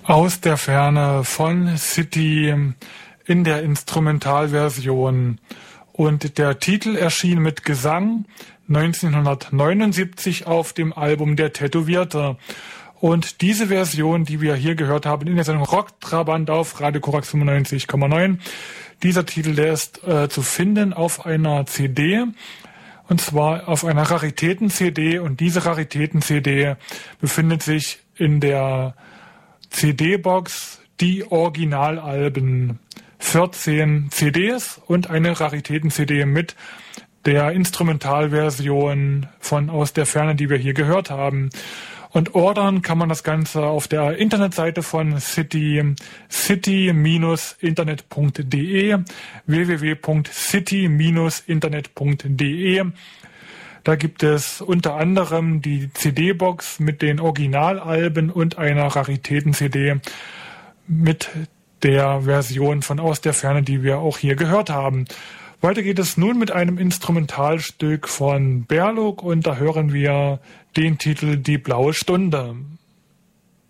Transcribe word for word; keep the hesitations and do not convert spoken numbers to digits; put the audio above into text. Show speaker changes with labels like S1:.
S1: Aus der Ferne von City in der Instrumentalversion. Und der Titel erschien mit Gesang neunzehnhundertneunundsiebzig auf dem Album Der Tätowierte. Und diese Version, die wir hier gehört haben in der Sendung Rock Trabant auf Radio Korax fünfundneunzig Komma neun, dieser Titel, der ist äh, zu finden auf einer C D. Und zwar auf einer Raritäten-C D. Und diese Raritäten-C D befindet sich in der C D-Box die Originalalben, vierzehn C Ds und eine Raritäten-C D mit der Instrumentalversion von Aus der Ferne, die wir hier gehört haben. Und ordern kann man das Ganze auf der Internetseite von City, city Bindestrich internet punkt de, w w w Punkt city Bindestrich internet Punkt de. Da gibt es unter anderem die C D-Box mit den Originalalben und einer Raritäten-C D mit der Version von Aus der Ferne, die wir auch hier gehört haben. Weiter geht es nun mit einem Instrumentalstück von Berluk und da hören wir den Titel Die blaue Stunde.